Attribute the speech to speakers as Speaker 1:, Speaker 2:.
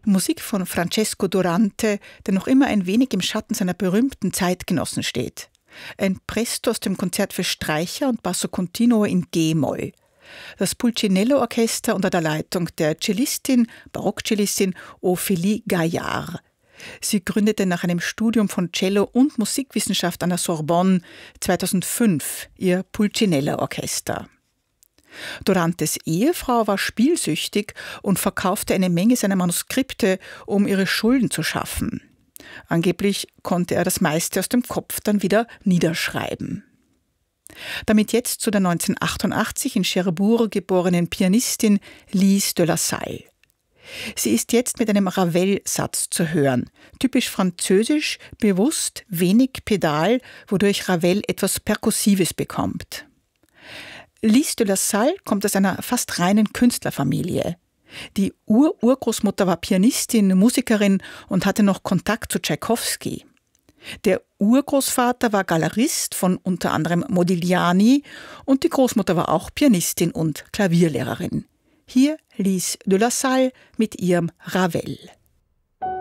Speaker 1: Musik von Francesco Durante, der noch immer ein wenig im Schatten seiner berühmten Zeitgenossen steht. Ein Presto aus dem Konzert für Streicher und Basso Continuo in G-Moll. Das Pulcinello-Orchester unter der Leitung der Cellistin, Barockcellistin Ophélie Gaillard. Sie gründete nach einem Studium von Cello und Musikwissenschaft an der Sorbonne 2005 ihr Pulcinella-Orchester. Durantes Ehefrau war spielsüchtig und verkaufte eine Menge seiner Manuskripte, um ihre Schulden zu schaffen. Angeblich konnte er das meiste aus dem Kopf dann wieder niederschreiben. Damit jetzt zu der 1988 in Cherbourg geborenen Pianistin Lise de la Salle. Sie ist jetzt mit einem Ravel-Satz zu hören, typisch französisch, bewusst, wenig Pedal, wodurch Ravel etwas Perkussives bekommt. Lise de la Salle kommt aus einer fast reinen Künstlerfamilie. Die Urgroßmutter war Pianistin, Musikerin und hatte noch Kontakt zu Tschaikowski. Der Urgroßvater war Galerist von unter anderem Modigliani und die Großmutter war auch Pianistin und Klavierlehrerin. Hier Lise de la Salle mit ihrem Ravel.